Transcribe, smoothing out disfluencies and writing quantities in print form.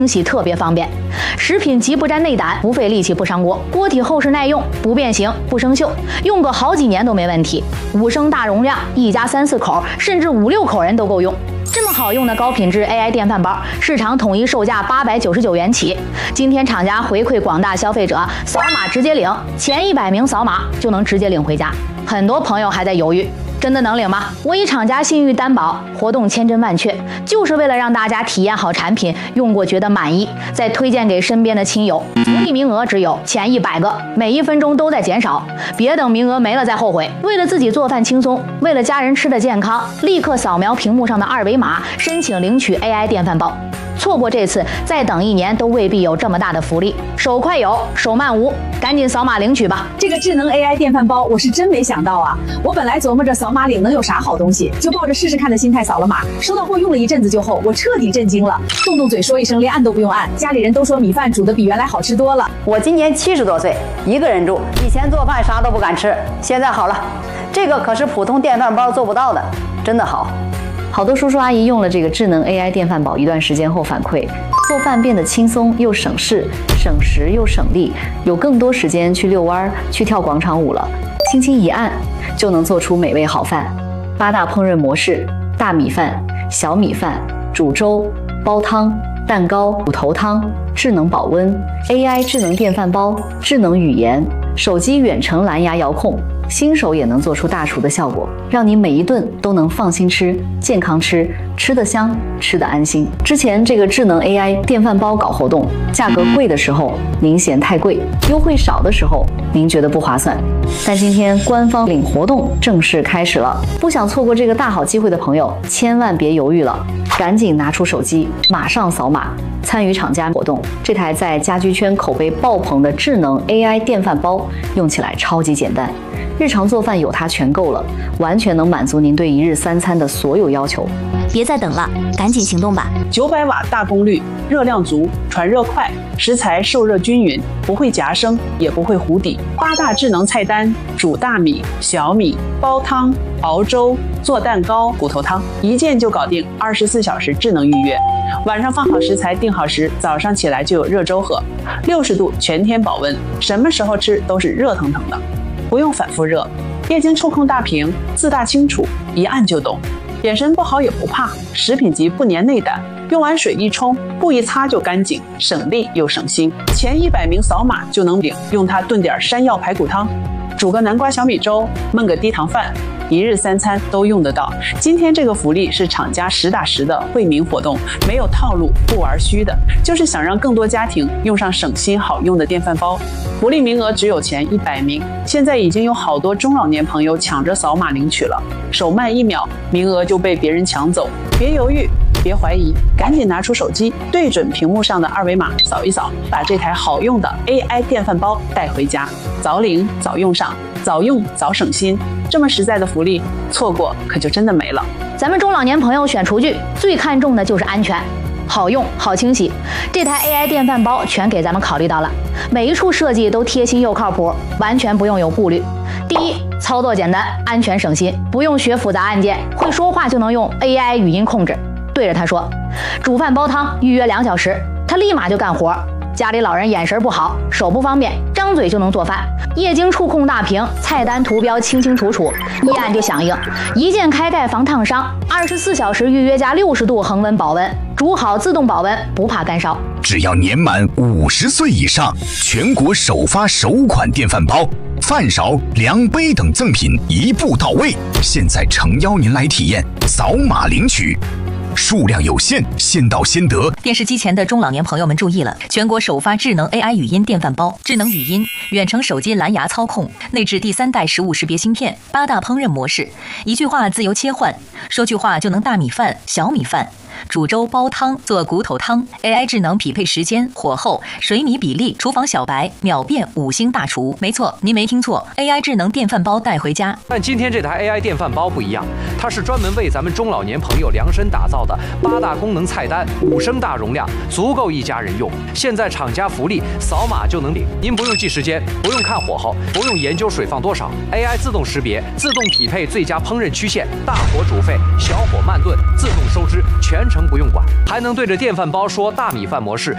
清洗特别方便，食品极不沾内胆，不费力气不伤锅，锅体厚实耐用，不变形不生锈，用个好几年都没问题。5升大容量，一家3、4口，甚至5、6口人都够用。这么好用的高品质 AI 电饭煲，市场统一售价899元起。今天厂家回馈广大消费者，扫码直接领，前100名扫码就能直接领回家。很多朋友还在犹豫，真的能领吗？我以厂家信誉担保，活动千真万确，就是为了让大家体验好产品，用过觉得满意，再推荐给身边的亲友。福利名额只有前100个，每1分钟都在减少，别等名额没了再后悔。为了自己做饭轻松，为了家人吃的健康，立刻扫描屏幕上的2维码，申请领取 AI 电饭煲。错过这次，再等1年都未必有这么大的福利。手快有，手慢无，赶紧扫码领取吧！ 这个智能 AI 电饭煲，我是真没想到啊！我本来琢磨着扫码领能有啥好东西，就抱着试试看的心态扫了码。收到后用了一阵子就后，我彻底震惊了，动动嘴说一声，连按都不用按。家里人都说米饭煮的比原来好吃多了。 我今年70多岁，一个人住，以前做饭啥都不敢吃，现在好了，这个可是普通电饭煲做不到的，真的好。 好多叔叔阿姨用了这个智能 AI 电饭煲一段时间后反馈，做饭变得轻松又省事，省时又省力，有更多时间去遛弯、去跳广场舞了。轻轻一按，就能做出美味好饭。8大烹饪模式：大米饭、小米饭、煮粥、煲汤、蛋糕、骨头汤、智能保温、AI 智能电饭煲、智能语言、手机远程蓝牙遥控。新手也能做出大厨的效果，让你每一顿都能放心吃、健康吃，吃得香，吃得安心。之前这个智能 AI 电饭煲搞活动，价格贵的时候您嫌太贵，优惠少的时候您觉得不划算。但今天官方领活动正式开始了，不想错过这个大好机会的朋友，千万别犹豫了，赶紧拿出手机，马上扫码参与厂家活动。这台在家居圈口碑爆棚的智能 AI 电饭煲，用起来超级简单。日常做饭有它全够了，完全能满足您对1日3餐的所有要求。 别再等了，赶紧行动吧 ！900瓦大功率，热量足，传热快，食材受热均匀，不会夹生，也不会糊底。8大智能菜单：煮大米、小米、煲汤、熬粥、做蛋糕、骨头汤，一键就搞定，24小时智能预约。晚上放好食材，定好时，早上起来就有热粥喝，60度全天保温，什么时候吃都是热腾腾的。不用反复热，液晶触控大屏，自大清楚，一按就懂。眼神不好也不怕，食品级不粘内胆，用完水一冲，布一擦就干净，省力又省心。前100名扫码就能领，用它炖点山药排骨汤，煮个南瓜小米粥，焖个低糖饭，1日3餐都用得到。今天这个福利是厂家实打实的惠民活动，没有套路，不玩虚的，就是想让更多家庭用上省心好用的电饭煲。福利名额只有前100名，现在已经有好多中老年朋友抢着扫码领取了，手慢1秒，名额就被别人抢走。别犹豫，别怀疑，赶紧拿出手机，对准屏幕上的2维码扫一扫，把这台好用的 AI 电饭煲带回家，早领早用上，早用早省心。这么实在的福利，错过可就真的没了。 咱们中老年朋友选厨具最看重的就是安全，好用好清洗。这台 AI 电饭煲全给咱们考虑到了，每一处设计都贴心又靠谱，完全不用有顾虑。第一，操作简单，安全省心，不用学复杂按键，会说话就能用 AI 语音控制，对着它说煮饭煲汤，预约2小时，它立马就干活。家里老人眼神不好，手不方便，张嘴就能做饭。液晶触控大屏，菜单图标清清楚楚，一按就响应，一键开盖防烫伤，24小时预约加60度恒温保温，煮好自动保温，不怕干烧。 只要年满50岁以上，全国首发首款电饭煲，饭勺、量杯等赠品一步到位。现在诚邀您来体验，扫码领取。数量有限，先到先得。 电视机前的中老年朋友们注意了，全国首发智能 AI 语音电饭煲，智能语音，远程手机蓝牙操控，内置第3代食物识别芯片，8大烹饪模式，一句话自由切换，说句话就能大米饭、小米饭。煮粥、煲汤、做骨头汤 ，AI 智能匹配时间、火候、水米比例，厨房小白秒变5星大厨。没错，您没听错 ，AI 智能电饭煲带回家。 但今天这台 AI 电饭煲不一样，它是专门为咱们中老年朋友量身打造的8大功能菜单，5升大容量，足够一家人用。现在厂家福利，扫码就能领，您不用记时间，不用看火候，不用研究水放多少 ，AI 自动识别，自动匹配最佳烹饪曲线，大火煮沸，小火慢炖，自动收汁，全程不用管，还能对着电饭煲说大米饭模式，